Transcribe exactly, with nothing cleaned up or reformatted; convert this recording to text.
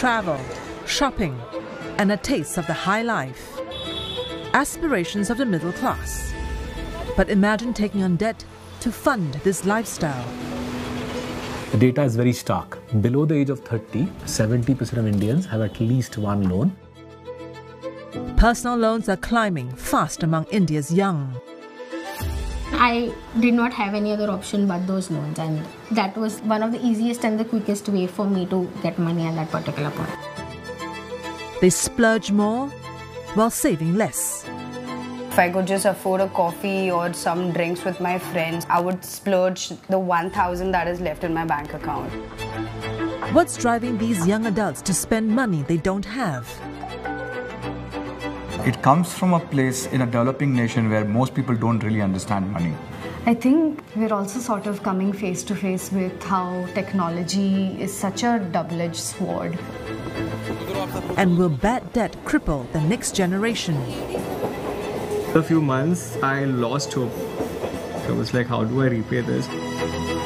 travel, shopping, and a taste of the high life. Aspirations of the middle class. But imagine taking on debt to fund this lifestyle. The data is very stark. Below the age of thirty, seventy percent of Indians have at least one loan. Personal loans are climbing fast among India's young. I did not have any other option but those loans, and that was one of the easiest and the quickest way for me to get money at that particular point. They splurge more while saving less. If I could just afford a coffee or some drinks with my friends, I would splurge the one thousand that is left in my bank account. What's driving these young adults to spend money they don't have? It comes from a place in a developing nation where most people don't really understand money. I think we're also sort of coming face to face with how technology is such a double-edged sword. And will bad debt cripple the next generation? For a few months, I lost hope. I was like, how do I repay this?